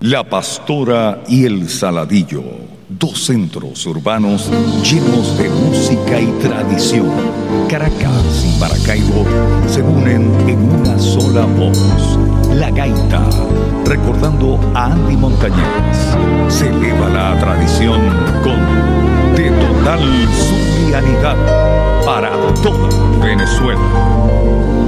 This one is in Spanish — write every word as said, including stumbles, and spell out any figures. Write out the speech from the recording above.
La Pastora y el Saladillo, dos centros urbanos llenos de música y tradición. Caracas y Maracaibo se unen en una sola voz. La gaita, recordando a Andy Montañez, se eleva la tradición con De Total Zulianidad para toda Venezuela.